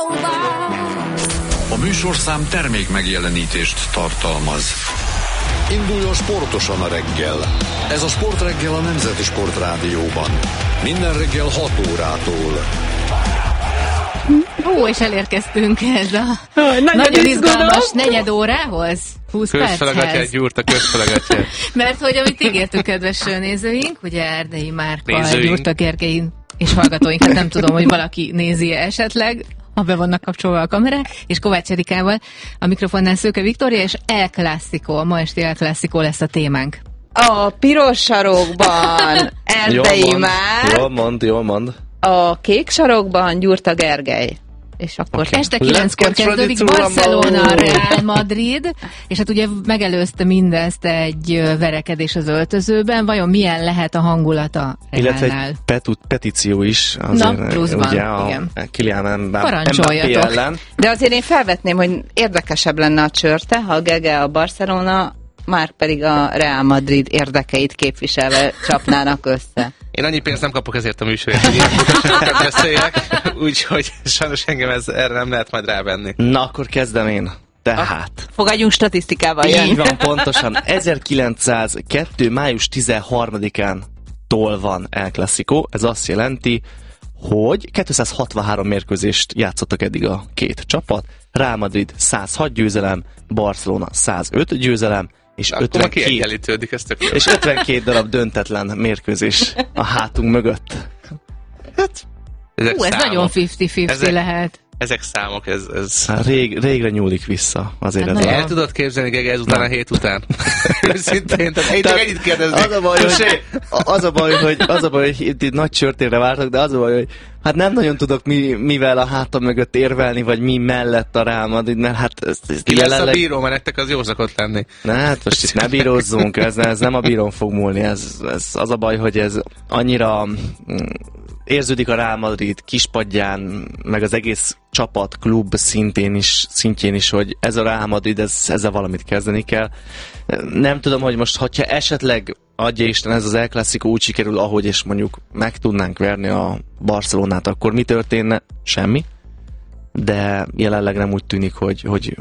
A műsorszám termék megjelenítést tartalmaz. Induljon sportosan a reggel. Ez a Sportreggel a Nemzeti Sportrádióban. Minden reggel 6 órától. És elérkeztünk ez a nagyon izgalmas negyed órához. 20 perchez. Gyúrt a közfelegetjét. Mert hogy amit ígértük, kedves nézőink, ugye Erdei Márkkal, Gyurta Gergely és hallgatóink, hát nem tudom, hogy valaki nézi esetleg, ha be vannak kapcsolva a kamerák, és Kovács Erikával a mikrofonnál Szőke Viktória, és El Clásico, ma esti El Clásico lesz a témánk. A piros sarokban Erdei Már. Jól mond. A kék sarokban Gyurta Gergely. És akkor este 9-kor kezdődik Barcelona, Real Madrid, és hát ugye megelőzte mindezt egy verekedés az öltözőben. Vajon milyen lehet a hangulata Realnál? Illetve egy petíció is. Azért, pluszban, ugye igen. Kylian Mbappé ellen. De azért én felvetném, hogy érdekesebb lenne a csörte, ha a Gege a Barcelona, már pedig a Real Madrid érdekeit képviselve csapnának össze. Én annyi pénzt nem kapok ezért a műsorért, hogy ilyen butaságokat beszéljek, úgyhogy sajnos engem erre nem lehet majd rávenni. Na, akkor kezdem én. Tehát. Fogadjunk statisztikával. Így van, pontosan. 1902. május 13-án van El Clásico. Ez azt jelenti, hogy 263 mérkőzést játszottak eddig a két csapat. Real Madrid 106 győzelem, Barcelona 105 győzelem, és 52 darab döntetlen mérkőzés a hátunk mögött. Hát, ez nagyon 50-50 lehet. Ezek számok, ez... Régre nyúlik vissza azért hát ez. El tudod képzelni, Gege, ezután a hét után? Őszintén, tehát én csak ennyit kérdezni. Az a baj, hogy itt nagy csörtérre vártak, de az a baj, hogy hát nem nagyon tudok mivel a hátam mögött érvelni, vagy mi mellett a Real Madrid, mert hát... Ki lesz a bíró, mert nektek az jó szokott lenni. Hát most itt ne bírozzunk, ez nem a bírón fog múlni, ez az a baj, hogy ez annyira... érződik a Real Madrid kispadján, meg az egész csapat, klub szintjén is, hogy ez a Real Madrid, ezzel valamit kezdeni kell. Nem tudom, hogy most, hogyha esetleg adja Isten ez az El Clásico úgy sikerül, ahogy és mondjuk meg tudnánk verni a Barcelonát, akkor mi történne? Semmi. De jelenleg nem úgy tűnik, hogy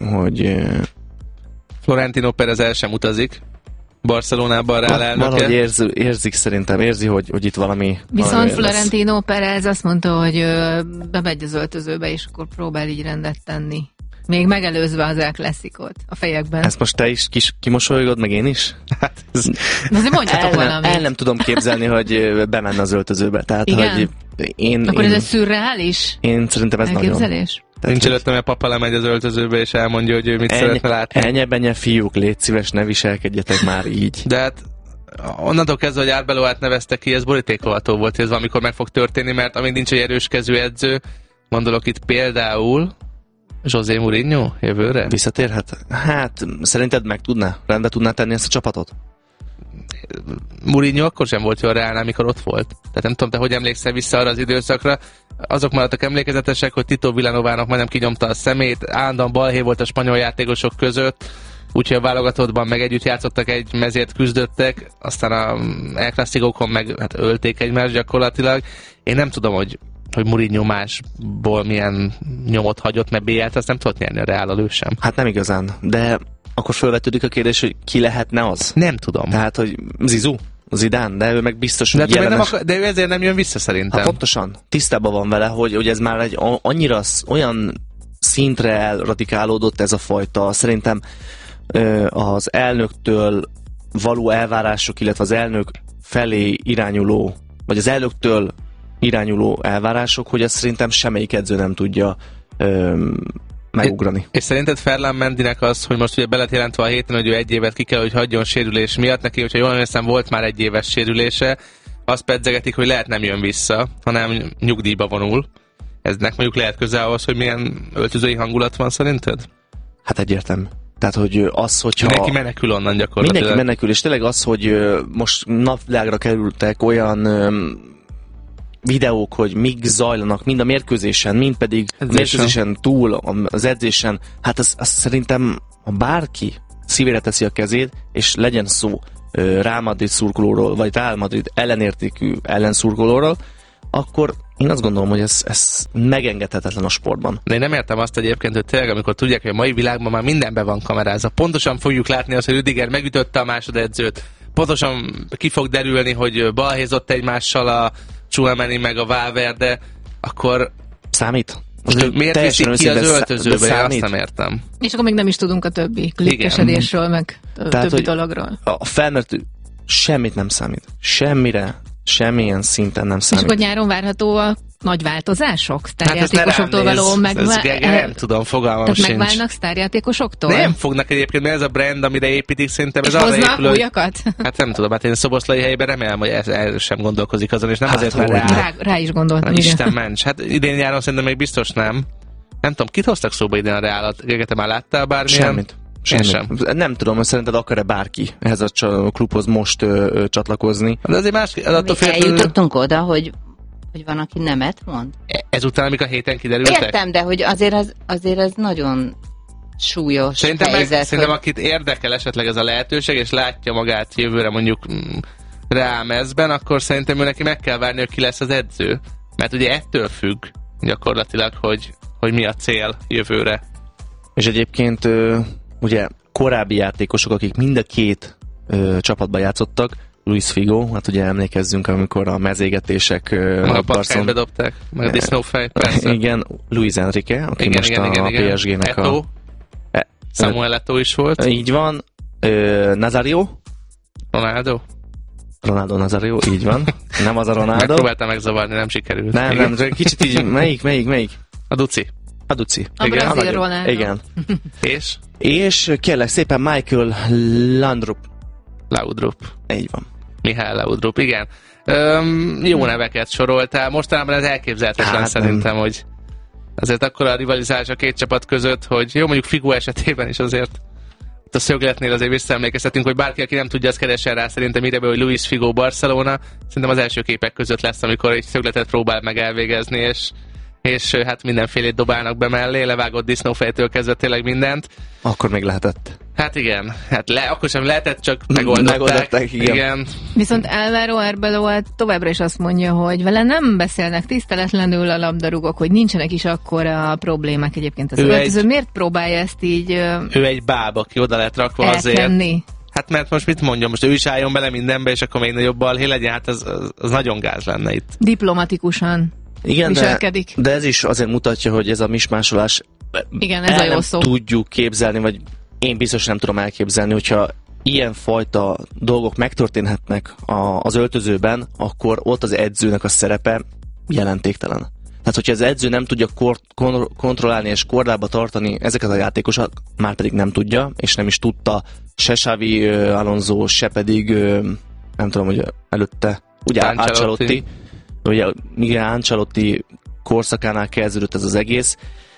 Florentino Pérez el sem utazik Barcelonában a Real elnöke. Valahogy érzi, hogy itt valami... Viszont Florentino Pérez azt mondta, hogy bemegy az öltözőbe, és akkor próbál így rendet tenni. Még megelőzve az El Clásicót a fejekben. Ezt most te is kimosolygod, meg én is? Hát azért mondjatok valamit. El nem tudom képzelni, hogy bemenne az öltözőbe. Tehát, igen? Hogy akkor ez egy szürreális én szerintem ez elképzelés? Nincs előttem, hogy a papa lemegy az öltözőbe, és elmondja, hogy ő mit szeretne látni. Ennyi fiúk, légy szíves, ne viselkedjetek már így. De hát onnantól kezdve, hogy Arbeloát nevezte ki, ez borítékolható volt, hogy ez valamikor meg fog történni, mert amíg nincs egy erős kezű edző, gondolok itt például José Mourinho jövőre? Visszatérhet? Hát, szerinted rendbe tudná tenni ezt a csapatot? Mourinho akkor sem volt jó a Reálnál, amikor ott volt. Tehát nem tudom, te hogy emlékszel vissza arra az időszakra. Azok maradtak emlékezetesek, hogy Tito Villanovának majdnem kinyomta a szemét, állandóan balhé volt a spanyol játékosok között, úgyhogy a válogatottban meg együtt játszottak, egy mezért küzdöttek, aztán a El Clásicókon meg hát ölték egymást gyakorlatilag. Én nem tudom, hogy Mourinho másból milyen nyomot hagyott, mert BL-t azt nem tudott nyerni a Reállal ő sem. Hát nem igazán, de akkor felvetődik a kérdés, hogy ki lehetne az? Nem tudom. Tehát, hogy Zizou, Zidane, de ő meg biztos, hogy de ő ezért nem jön vissza szerintem. Hát pontosan, tisztában van vele, hogy ez már egy annyira olyan szintre elradikálódott ez a fajta, szerintem az elnöktől való elvárások, illetve az elnök felé irányuló, vagy az elnöktől irányuló elvárások, hogy ezt szerintem semmelyik edző nem tudja megugrani. És szerinted Ferland Mendynek az, hogy most ugye be lett jelentve a héten, hogy ő egy évet ki kell, hogy hagyjon sérülés miatt, neki, hogyha jól emlékszem, volt már egy éves sérülése, azt pedzegetik, hogy lehet nem jön vissza, hanem nyugdíjba vonul. Eznek mondjuk lehet közel ahhoz, hogy milyen öltözői hangulat van szerinted? Hát egyértelmű. Tehát, hogy az, hogyha... Mindenki menekül onnan gyakorlatilag. Mindenki menekül, és tényleg az, hogy most napvilágra kerültek olyan videók, hogy mik zajlanak, mind a mérkőzésen, mind pedig a mérkőzésen túl, az edzésen, hát az szerintem, ha bárki szívére teszi a kezét, és legyen szó Real Madrid szurkolóról, vagy Real Madrid ellenértékű ellenszurkolóról, akkor Én azt gondolom, hogy ez megengedhetetlen a sportban. De én nem értem azt egyébként, hogy tényleg, amikor tudják, hogy a mai világban már mindenben van kamerázva. Pontosan fogjuk látni azt, hogy Rüdiger megütötte a másodedzőt. Pontosan ki fog derülni, hogy balhézott egymással a Tchouaméni meg a Valverde, akkor... Számít? Miért viszik ki az öltözőbe? Én azt nem értem. És akkor még nem is tudunk a többi klikkesedésről, meg többi dologról. A felmerülő semmit nem számít. Semmilyen szinten nem számít. És akkor nyáron várható a nagy változások? Sztárjátékosoktól való nem tudom, fogalmam sincs. Megválnak sztárjátékosoktól? Nem fognak egyébként, mert ez a brand, amire építik, szerintem ez arra épül. És hoznak újakat? Hát nem tudom, hát én Szoboszlai helyében remélem, hogy ez sem gondolkozik azon, és nem azért, mert rá is gondoltam. Isten ments. Hát idén nyáron szerintem még biztos nem. Nem tudom, kit hoztak szóba idén a Reálat? Te már láttál bármilyen? Semmit. Nem tudom, szerinted akar-e bárki ehhez a klubhoz most csatlakozni. De azért más... Eljutottunk oda, hogy van, aki nemet mond? Ezután, amik a héten kiderültek? Értem, de hogy azért az nagyon súlyos helyzet. Szerintem akit érdekel esetleg ez a lehetőség, és látja magát jövőre mondjuk Real mezben, akkor szerintem ő neki meg kell várni, hogy ki lesz az edző. Mert ugye ettől függ gyakorlatilag, hogy mi a cél jövőre. És egyébként ugye korábbi játékosok, akik mind a két csapatban játszottak, Luis Figo, hát ugye emlékezzünk, amikor a mezégetések a patkányba dobták, meg a disznófej, persze. Igen, Luis Enrique, aki igen, most igen, a PSG-nek Eto'o. Samuel Eto'o is volt. Így van. Nazario. Ronaldo Nazario, így van. Nem az a Ronaldo. Megpróbáltam megzavarni, nem sikerült. Nem, kicsit így, melyik? A Duci. A Duci. A brazil Ronaldo. Igen. És kérlek szépen Michael Laudrup. Így van. Mihály Laudrup, igen. Jó neveket soroltál. Mostanában ez elképzelhetetlen szerintem, hogy azért akkora a rivalizálás a két csapat között, hogy jó, mondjuk Figo esetében is azért a szögletnél azért visszaemlékeztetünk, hogy bárki, aki nem tudja, az keressen rá szerintem ide be, hogy Luis Figo Barcelona. Szerintem az első képek között lesz, amikor egy szögletet próbál meg elvégezni, és hát mindenfélét dobálnak be mellé, levágott disznófejtől kezdve tényleg mindent. Akkor még lehetett. Hát igen, akkor sem lehetett, csak megoldották. Igen. Viszont Álvaro Arbeloa továbbra is azt mondja, hogy vele nem beszélnek tiszteletlenül a labdarúgók, hogy nincsenek is akkora problémák egyébként az öltöző. Miért próbálja ezt így ő egy báb, aki oda lett rakva elkenni? Azért. Hát mert most mit mondjam, most ő is álljon bele mindenbe, és akkor még nagyobb balhé legyen, hát az nagyon gáz lenne itt. Diplomatikusan. Igen, de ez is azért mutatja, hogy ez a mismásolás igen, ez a jó szó. Tudjuk képzelni, vagy én biztos nem tudom elképzelni, hogyha ilyenfajta dolgok megtörténhetnek az öltözőben, akkor ott az edzőnek a szerepe jelentéktelen. Tehát, hogyha az edző nem tudja kontrollálni és kordába tartani ezeket a játékosokat, már pedig nem tudja, és nem is tudta se Xavi Alonso, se pedig nem tudom, hogy előtte, ugye Ancelotti. Ugye igen, Ancelotti korszakánál kezdődött ez az egész.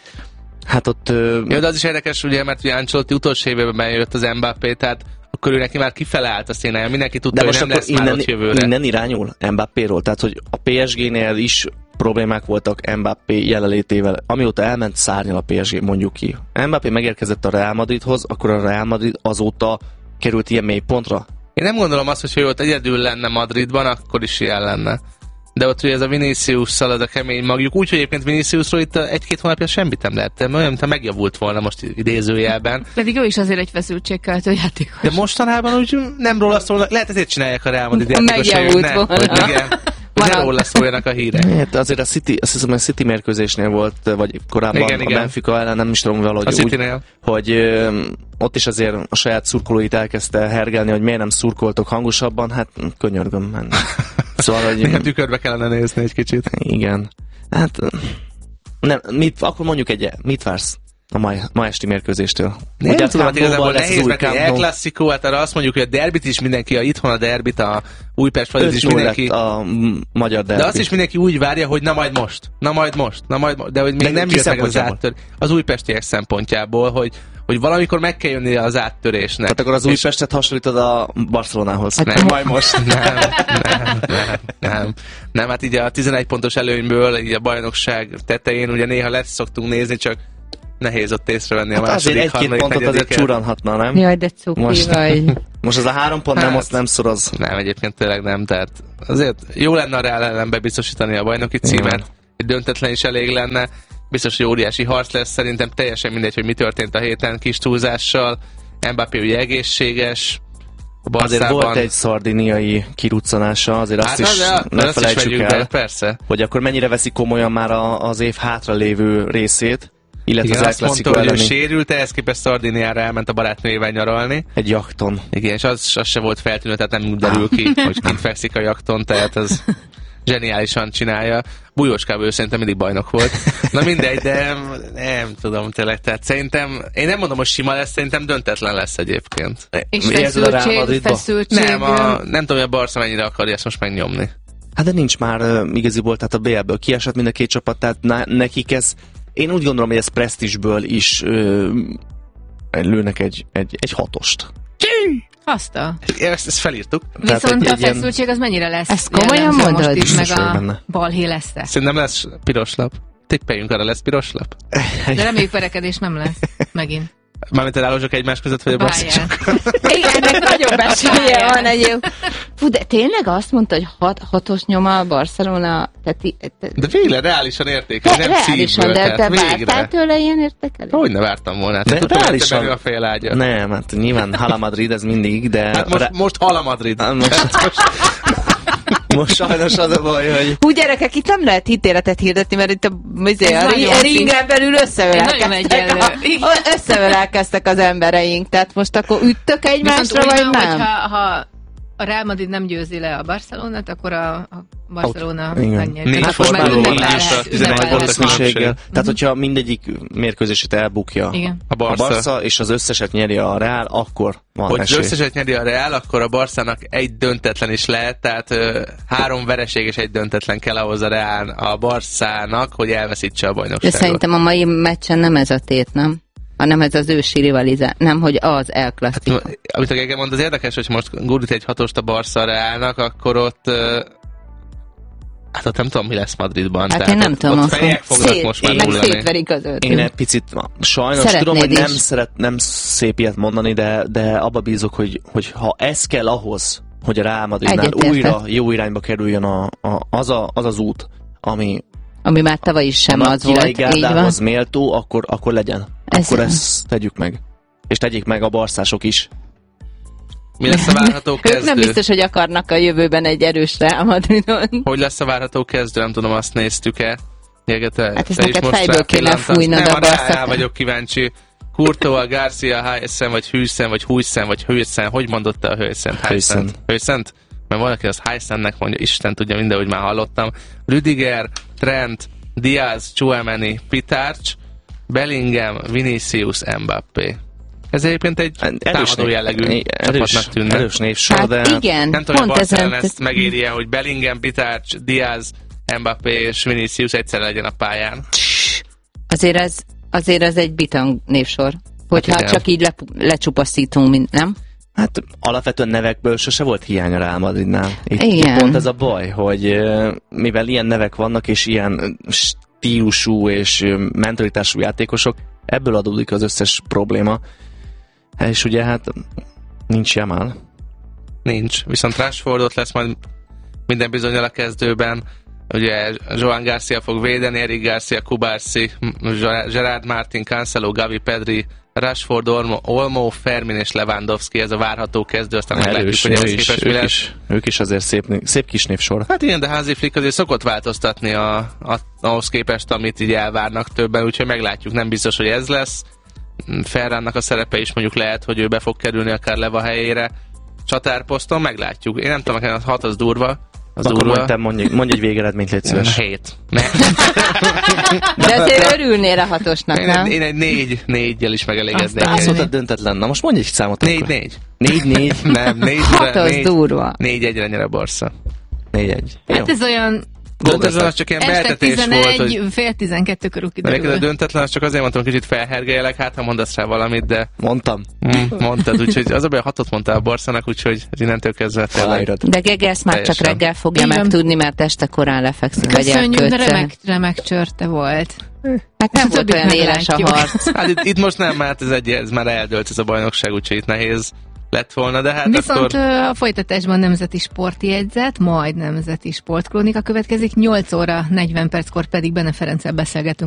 Hát ott... Jó, de az is érdekes, ugye, mert ugye Ancelotti utolsó évben bejött az Mbappé, tehát akkor ő neki már kifele állt a színen, mindenki tudta, de hogy nem lesz már ott jövőre. Innen irányul Mbappéról, tehát hogy a PSG-nél is problémák voltak Mbappé jelenlétével. Amióta elment, szárnyal a PSG, mondjuk ki. Mbappé megérkezett a Real Madridhoz, akkor a Real Madrid azóta került ilyen mély pontra. Én nem gondolom azt, hogy ott egyedül lenne Madridban, akkor is ilyen lenne. De ott ugye ez a Viniciusszal, az a kemény magjuk, úgyhogy egyébként Viniciusról itt egy-két hónapja semmit nem lehettem, olyan, mintha megjavult volna most idézőjelben. Pedig ő is azért egy feszültségkeltő játékos. De mostanában úgy nem róla szólnak, lehet ezért csinálják a Real Madrid játékosai, hogy igen. Ne róla szóljanak a hírek. Hát azért a City, azt hiszem, a City mérkőzésnél volt, vagy korábban igen, a Benfica ellen, nem is tudom valahogy úgy, hogy ott is azért a saját szurkolóit elkezdte hergelni, hogy miért nem szurkoltok hangosabban, hát könyörgöm. Szóval, hogy... Néha tükörbe kellene nézni egy kicsit. Igen. Hát nem, akkor mondjuk mit vársz a ma esti mérkőzéstől? Nem tudom, hát igazából nehéz, mert El Clasico, hát arra azt mondjuk, hogy a derbit is mindenki, itthon a derbit, a Újpest vagy is mindenki... a magyar derbi. De azt is mindenki úgy várja, hogy na majd most, de hogy még nem jött meg az áttörés. Az újpestiek szempontjából, hogy valamikor meg kell jönni az áttörésnek. Tehát akkor az Újpestet hasonlítod a Barcelonához. Nem, majd most. Nem, hát így a 11 pontos előnyből, így a bajnokság tetején, ugye néha szoktunk nézni, csak nehéz ott észrevenni a második, azért egy-két pontot azért csuranhatna, nem? Jaj, de cuki vagy. Most az a 3 pont nem szoroz. Nem, egyébként tényleg nem, tehát azért jó lenne a Real ellen bebiztosítani a bajnoki címet, egy döntetlen is elég lenne, biztos, hogy óriási harc lesz, szerintem teljesen mindegy, hogy mi történt a héten kis túlzással, Mbappé ugye egészséges, azért volt egy szardiniai kiruccanása, azért azt is ne felejtsük el, persze. hogy akkor mennyire veszi komolyan már az év hátra lévő részét, illetve igen, az azt mondta, hogy ő sérült, ehhez képest Szardiniára elment a barátnőjével nyaralni. Egy jachton. Igen, és az se volt feltűnő, tehát nem derül ki, hogy kint fekszik a jachton, tehát ez zseniálisan csinálja. Bujóskában ő szerintem mindig bajnok volt. Na mindegy, de nem tudom tényleg, tehát szerintem, én nem mondom, hogy sima lesz, szerintem döntetlen lesz egyébként. És feszültség. Nem tudom, hogy a Barca mennyire akarja ezt most megnyomni. Hát de nincs már igaziból, tehát a BL-ből kiesett mind a két csapat, tehát nekik ez, én úgy gondolom, hogy ez presztízsből is lőnek egy hatost. Ezt felírtuk. Viszont a feszültség az mennyire lesz? Ezt komolyan mondod? Most is, meg a balhé lesz. Szerintem lesz piros lap. Tippeljünk arra, lesz piros lap. De reméljük verekedés nem lesz. Megint. Mármint elállózsok egymás között, vagy a basszusok. Igen, ennek nagyobb esélye van egyébként. Fú, de tényleg azt mondta, hogy hatos nyoma a Barcelona? De végre reálisan értékel, nem reálisan, de te vártál tőle ilyen értékelést? Hogyne vártam volna. De reálisan. A félágya. Nem, hát nyilván Hala Madrid ez mindig, de... Hát most Hala Madrid. Most sajnos az a baj, hogy... Hú, gyerekek, itt nem lehet hitéletet hirdetni, mert itt a ringen belül összeölelkeztek az embereink. Tehát most akkor üttök egymásra, vagy nem? Ha a Real Madrid nem győzi le a Barcelonát, akkor a Barcelona megnyeri. Akkor már Tehát, hogyha mindegyik mérkőzését elbukja a Barca, és az összeset nyeri a Real, akkor van hogy esély. Az összeset nyeri a Real, akkor a Barszának egy döntetlen is lehet, tehát 3 vereség és egy döntetlen kell ahhoz a Barszának, hogy elveszítse a bajnokságot. De szerintem a mai meccsen nem ez a tét, nem? Hanem ez az ősi rivalizál, nem, hogy az El Clásico. Hát, amit a Gege mond, az érdekes, hogy most gurít egy hatost a Barca Reálnak, akkor ott hát ott nem tudom, mi lesz Madridban. Hát én nem tudom. Ott fejek fognak most már nullani. Szétverik az öt. Én egy picit, sajnos tudom, hogy nem szép ilyet mondani, de abba bízok, hogy ha ez kell ahhoz, hogy a Real Madridnál újra jó irányba kerüljön az az út, ami már tavaly is sem az volt. Gárdához méltó, akkor legyen. Akkor ezt tegyük meg. És tegyék meg a barszások is. Mi lesz a várható kezdő? Ők nem biztos, hogy akarnak a jövőben egy erős Real Madridon. Hogy lesz a várható kezdő? Nem tudom, azt néztük-e. Hát ezt neked fejből kéne fújnod a Barszát. Vagyok kíváncsi. Courtois, Garcia, Hüsen, vagy Hüsen, vagy Hüsen, vagy Hüsen. Hogy mondotta a Hüsent? Hüsent? Mert valaki az Hysennek mondja, Isten tudja, mindenhogy már hallottam. Rüdiger, Trent, Diaz, Tchouaméni, Pitarch, Bellingham, Vinicius, Mbappé. Ez egyébként egy támadó jellegű csapatnak tűnne. Erős névsor, hát de... igen, nem tudom, hogy Barcelona ezt megírja, hogy Bellingham, Pitarch, Diaz, Mbappé és Vinicius egyszer legyen a pályán. Azért ez egy bitang névsor. Hogyha hát csak így lecsupaszítunk, nem? Hát alapvetően nevekből sose volt hiány a Real Madridnál. Itt pont ez a baj, hogy mivel ilyen nevek vannak, és ilyen stílusú és mentalitású játékosok, ebből adódik az összes probléma. És ugye hát nincs Jamal. Nincs. Viszont Rashfordot lesz majd minden bizonnyal a kezdőben. Ugye Joan Garcia fog védeni, Eric Garcia, Kubarsi, Gerard Martin, Cancelo, Gavi, Pedri, Rashford, Olmo, Fermin és Lewandowski, ez a várható kezdő, aztán meglátjuk, hogy ez képes mi lesz. Ők is azért szép kis névsor. Hát igen, de Hansi Flick azért szokott változtatni ahhoz képest, amit így elvárnak többen, úgyhogy meglátjuk, nem biztos, hogy ez lesz. Ferrannak a szerepe is mondjuk lehet, hogy ő be fog kerülni akár Leva helyére csatárposzton, meglátjuk. Én nem tudom, nekem a 6 az durva. Akkor mondj egy végeredményt, légy szíves. 7. De azért örülnél a 6-osnak, nem? Én egy 4-jel is megelégednék. Azt mondtad döntetlen. Na most mondj egy számot. 4-4. 4-4? Nem, 6 az durva. 4-1-re nyer a Barca. 4-1. Hát ez olyan... Döntetlen az csak ilyen beeltetés volt, hogy... fél 12 körül kiderül. Neked a döntetlen az csak azért mondtam, hogy kicsit felhergeljelek, hát ha mondasz rá valamit, de... Mondtam. Mondtad, úgyhogy az a baj, 6-ot mondtál a Barszának, úgyhogy innentől kezdve tényleg... De Gege ezt már csak reggel fogja megtudni, mert este korán lefekszik, vagy elkötve. Köszönjük, remek csörte volt. Hát nem volt olyan éles a harc. Hát itt most nem, mert ez már eldőlt ez a bajnokság, úgyhogy itt nehéz lett volna, de hát viszont akkor... a folytatásban nemzeti sportjegyzet, majd nemzeti sportkrónika következik, 8 óra 40 perckor pedig Bene Ferenccel beszélgetünk